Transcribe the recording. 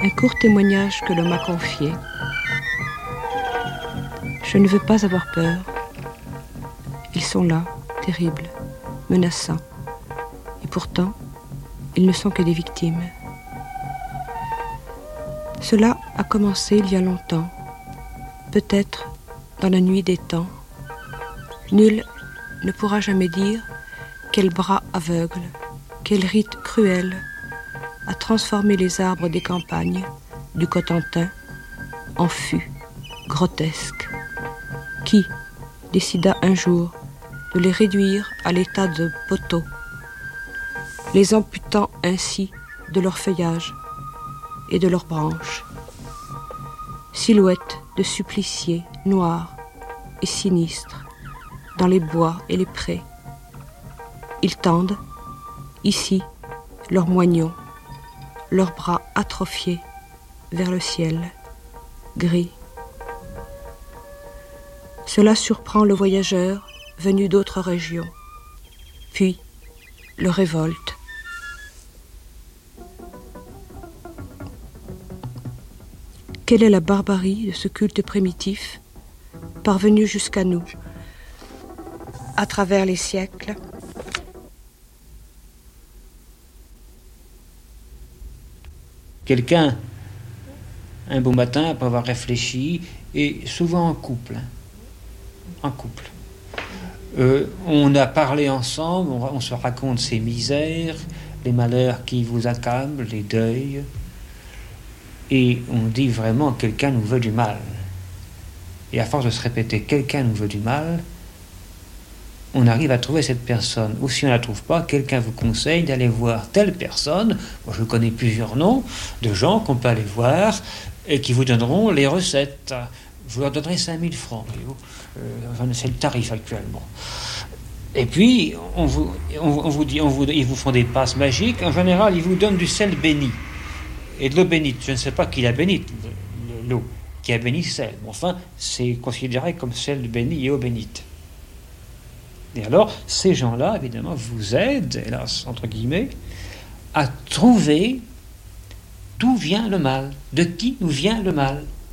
Un court témoignage que l'on m'a confié. Je ne veux pas avoir peur. Ils sont là, terribles, menaçants. Et pourtant, ils ne sont que des victimes. Cela a commencé il y a longtemps, peut-être dans la nuit des temps. Nul ne pourra jamais dire quel bras aveugle, quel rite cruel a transformé les arbres des campagnes, du Cotentin, en fûts grotesques. Qui décida un jour de les réduire à l'état de poteaux, les amputant ainsi de leur feuillage et de leurs branches. Silhouettes de suppliciés noirs et sinistres dans les bois et les prés. Ils tendent, ici, leurs moignons, leurs bras atrophiés vers le ciel, gris. Cela surprend le voyageur venu d'autres régions, puis le révolte. Quelle est la barbarie de ce culte primitif, parvenu jusqu'à nous, à travers les siècles? Quelqu'un, un beau matin, après avoir réfléchi, et souvent en couple. On a parlé ensemble, on se raconte ses misères, les malheurs qui vous accablent, les deuils, et on dit vraiment quelqu'un nous veut du mal. Et à force de se répéter quelqu'un nous veut du mal, on arrive à trouver cette personne. Ou si on ne la trouve pas, quelqu'un vous conseille d'aller voir telle personne. Moi, je connais plusieurs noms de gens qu'on peut aller voir et qui vous donneront les recettes. Vous leur donnerez 5000 francs. C'est le tarif actuellement. Et puis, ils vous font des passes magiques. En général, ils vous donnent du sel béni et de l'eau bénite. Je ne sais pas qui l'a bénite, l'eau, qui a béni sel. Enfin, c'est considéré comme sel béni et eau bénite. Et alors, ces gens-là, évidemment, vous aident, hélas, entre guillemets, à trouver d'où vient le mal, de qui nous vient le mal.